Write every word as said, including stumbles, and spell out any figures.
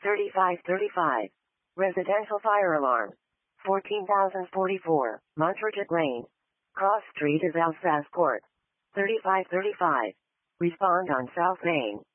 thirty-five thirty-five. Residential fire alarm. fourteen thousand forty-four. Montreat Lane. Cross Street is Alsace Court. thirty-five thirty-five. Respond on South Main.